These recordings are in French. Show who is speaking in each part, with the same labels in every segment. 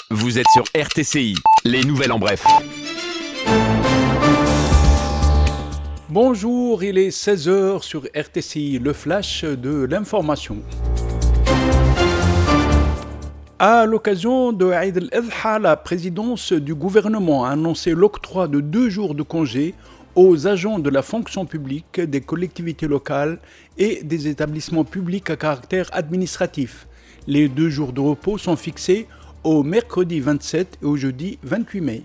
Speaker 1: Vous êtes sur RTCI, les nouvelles en bref.
Speaker 2: Bonjour, il est 16h sur RTCI, le flash de l'information. À l'occasion de Eid al-Adha, la présidence du gouvernement a annoncé l'octroi de 2 jours de congé aux agents de la fonction publique, des collectivités locales et des établissements publics à caractère administratif. Les 2 jours de repos sont fixés au mercredi 27 et au jeudi 28 mai.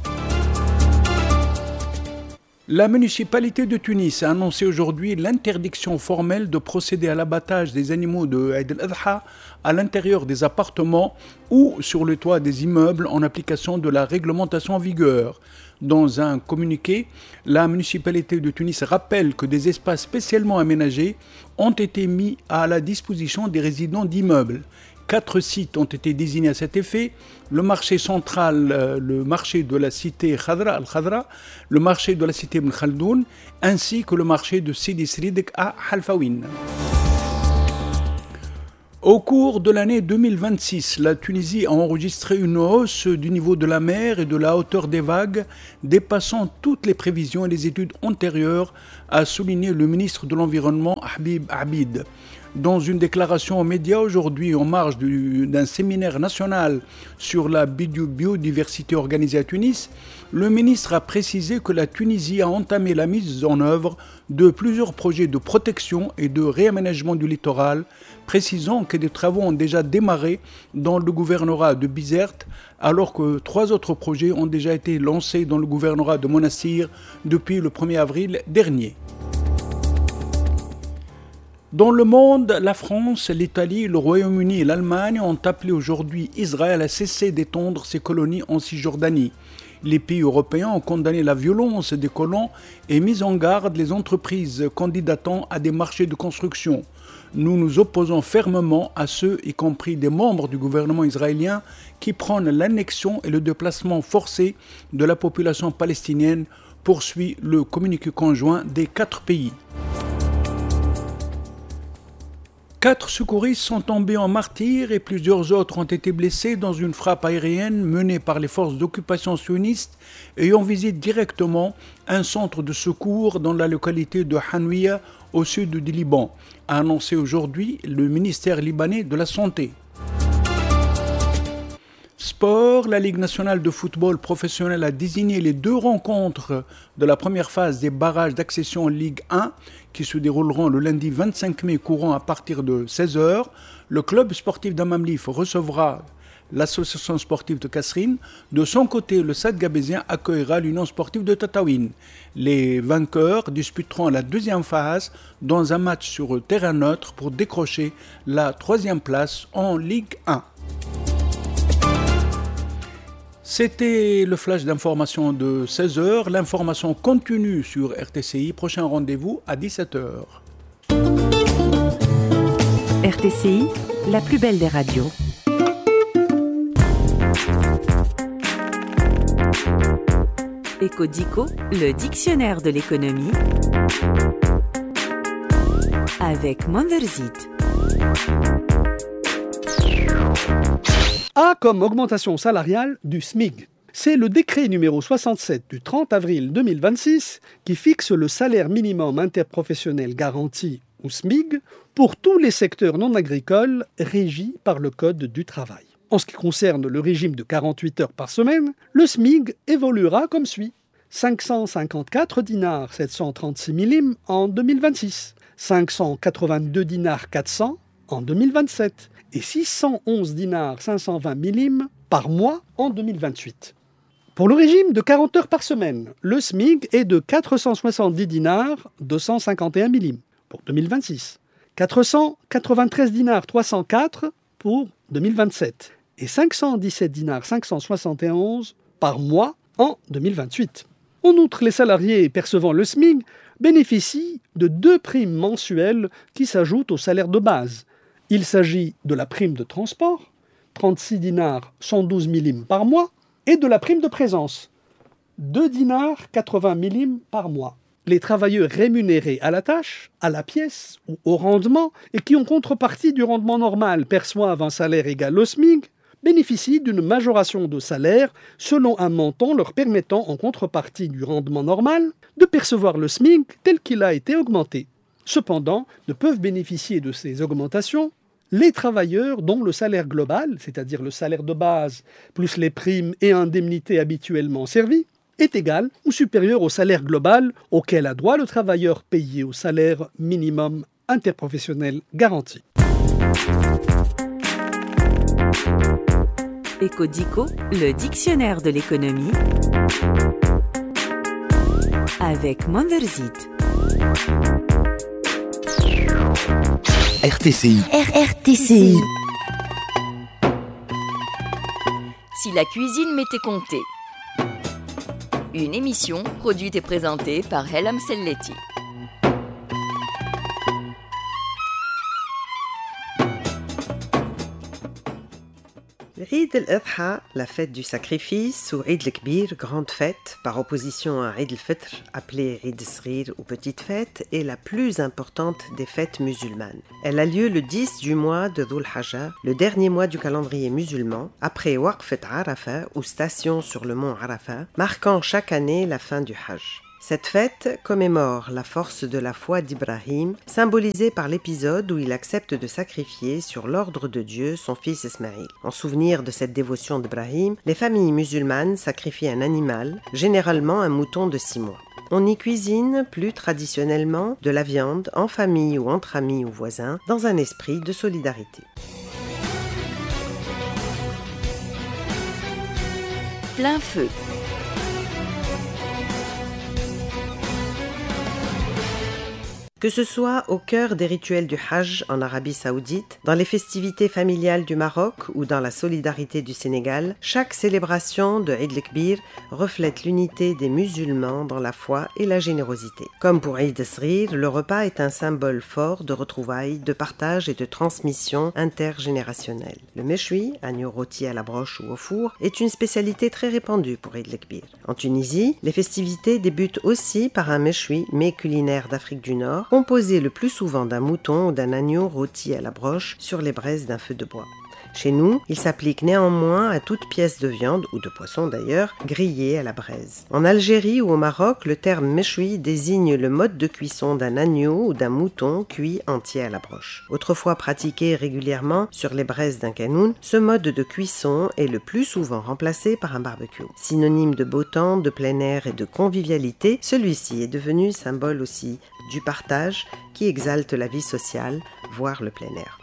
Speaker 2: La municipalité de Tunis a annoncé aujourd'hui l'interdiction formelle de procéder à l'abattage des animaux de Eid al-Adha à l'intérieur des appartements ou sur le toit des immeubles en application de la réglementation en vigueur. Dans un communiqué, la municipalité de Tunis rappelle que des espaces spécialement aménagés ont été mis à la disposition des résidents d'immeubles. 4 sites ont été désignés à cet effet: le marché central, le marché de la cité Al-Khadra, le marché de la cité Ibn Khaldoun, ainsi que le marché de Sidi Sridik à Halfawin. Au cours de l'année 2026, la Tunisie a enregistré une hausse du niveau de la mer et de la hauteur des vagues, dépassant toutes les prévisions et les études antérieures, a souligné le ministre de l'Environnement Habib Abid. Dans une déclaration aux médias aujourd'hui en marge d'un séminaire national sur la biodiversité organisé à Tunis, le ministre a précisé que la Tunisie a entamé la mise en œuvre de plusieurs projets de protection et de réaménagement du littoral, précisant que des travaux ont déjà démarré dans le gouvernorat de Bizerte, alors que 3 autres projets ont déjà été lancés dans le gouvernorat de Monastir depuis le 1er avril dernier. Dans le monde, la France, l'Italie, le Royaume-Uni et l'Allemagne ont appelé aujourd'hui Israël à cesser d'étendre ses colonies en Cisjordanie. Les pays européens ont condamné la violence des colons et mis en garde les entreprises candidatant à des marchés de construction. Nous nous opposons fermement à ceux, y compris des membres du gouvernement israélien, qui prônent l'annexion et le déplacement forcé de la population palestinienne, poursuit le communiqué conjoint des 4 pays. 4 secouristes sont tombés en martyrs et plusieurs autres ont été blessés dans une frappe aérienne menée par les forces d'occupation sionistes ayant visé directement un centre de secours dans la localité de Hanouia au sud du Liban, a annoncé aujourd'hui le ministère libanais de la Santé. Sport, la Ligue nationale de football professionnel a désigné les 2 rencontres de la première phase des barrages d'accession en Ligue 1 qui se dérouleront le lundi 25 mai courant à partir de 16h. Le club sportif d'Amamlif recevra l'association sportive de Kasserine. De son côté, le Stade Gabésien accueillera l'Union sportive de Tataouine. Les vainqueurs disputeront la 2e phase dans un match sur terrain neutre pour décrocher la 3e place en Ligue 1. C'était le flash d'information de 16h. L'information continue sur RTCI. Prochain rendez-vous à 17h.
Speaker 3: RTCI, la plus belle des radios. Éco-Dico, le dictionnaire de l'économie. Avec Manverzit.
Speaker 4: A comme augmentation salariale du SMIC. C'est le décret numéro 67 du 30 avril 2026 qui fixe le salaire minimum interprofessionnel garanti, ou SMIG, pour tous les secteurs non agricoles régis par le Code du travail. En ce qui concerne le régime de 48 heures par semaine, le SMIG évoluera comme suit. 554 dinars 736 millim en 2026, 582 dinars 400 en 2027 et 611 dinars 520 millim par mois en 2028. Pour le régime de 40 heures par semaine, le SMIG est de 470 dinars 251 millim pour 2026, 493 dinars 304 pour 2027 et 517 dinars 571 par mois en 2028. En outre, les salariés percevant le SMIG bénéficient de 2 primes mensuelles qui s'ajoutent au salaire de base. Il s'agit de la prime de transport, 36 dinars 112 millim par mois, et de la prime de présence, 2 dinars 80 millim par mois. Les travailleurs rémunérés à la tâche, à la pièce ou au rendement et qui en contrepartie du rendement normal perçoivent un salaire égal au SMIG bénéficient d'une majoration de salaire selon un montant leur permettant, en contrepartie du rendement normal, de percevoir le SMIC tel qu'il a été augmenté. Cependant, ne peuvent bénéficier de ces augmentations les travailleurs dont le salaire global, c'est-à-dire le salaire de base, plus les primes et indemnités habituellement servies, est égal ou supérieur au salaire global auquel a droit le travailleur payé au salaire minimum interprofessionnel garanti.
Speaker 3: Éco-Dico, le dictionnaire de l'économie avec Monderzit.
Speaker 1: RTCI.
Speaker 5: RTCI.
Speaker 6: Si la cuisine m'était comptée. Une émission produite et présentée par Hellam Selleti.
Speaker 5: Eid al-Adha, la fête du sacrifice, ou Eid al-Kbir, grande fête, par opposition à Eid al-Fitr, appelée Eid al-Sghir ou petite fête, est la plus importante des fêtes musulmanes. Elle a lieu le 10 du mois de Dhul Hajjah, le dernier mois du calendrier musulman, après Waqfat Arafat, ou station sur le mont Arafat, marquant chaque année la fin du Hajj. Cette fête commémore la force de la foi d'Ibrahim, symbolisée par l'épisode où il accepte de sacrifier sur l'ordre de Dieu son fils Ismaïl. En souvenir de cette dévotion d'Ibrahim, les familles musulmanes sacrifient un animal, généralement un mouton de 6 mois. On y cuisine, plus traditionnellement, de la viande en famille ou entre amis ou voisins, dans un esprit de solidarité.
Speaker 6: Plein feu.
Speaker 5: Que ce soit au cœur des rituels du Hajj en Arabie Saoudite, dans les festivités familiales du Maroc ou dans la solidarité du Sénégal, chaque célébration de Eid al-Kbir reflète l'unité des musulmans dans la foi et la générosité. Comme pour Eid al-Sghir, le repas est un symbole fort de retrouvailles, de partage et de transmission intergénérationnelle. Le méchoui, agneau rôti à la broche ou au four, est une spécialité très répandue pour Eid al-Kbir. En Tunisie, les festivités débutent aussi par un méchoui, mets culinaire d'Afrique du Nord, composé le plus souvent d'un mouton ou d'un agneau rôti à la broche sur les braises d'un feu de bois. Chez nous, il s'applique néanmoins à toute pièce de viande, ou de poisson d'ailleurs, grillée à la braise. En Algérie ou au Maroc, le terme méchoui désigne le mode de cuisson d'un agneau ou d'un mouton cuit entier à la broche. Autrefois pratiqué régulièrement sur les braises d'un canoun, ce mode de cuisson est le plus souvent remplacé par un barbecue. Synonyme de beau temps, de plein air et de convivialité, celui-ci est devenu symbole aussi du partage qui exalte la vie sociale, voire le plein air.